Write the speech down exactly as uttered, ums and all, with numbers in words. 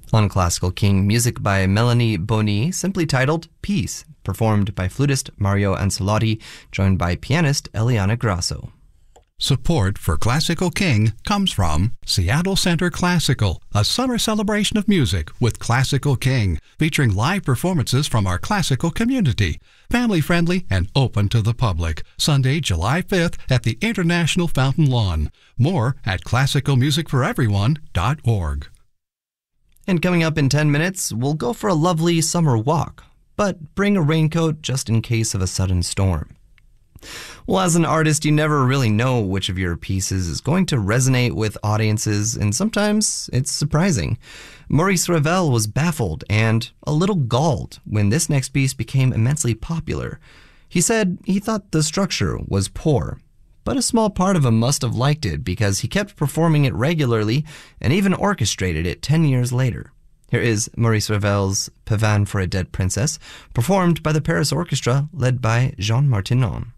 On Classical King, music by Melanie Boni, simply titled Peace, performed by flutist Mario Ancelotti, joined by pianist Eliana Grasso. Support for Classical King comes from Seattle Center Classical, a summer celebration of music with Classical King, featuring live performances from our classical community. Family-friendly and open to the public. Sunday, July fifth at the International Fountain Lawn. More at classical music for everyone dot org. And coming up in ten minutes, we'll go for a lovely summer walk, but bring a raincoat just in case of a sudden storm. Well, as an artist, you never really know which of your pieces is going to resonate with audiences, and sometimes it's surprising. Maurice Ravel was baffled and a little galled when this next piece became immensely popular. He said he thought the structure was poor, but a small part of him must have liked it because he kept performing it regularly and even orchestrated it ten years later. Here is Maurice Ravel's Pavane for a Dead Princess, performed by the Paris Orchestra led by Jean Martinon.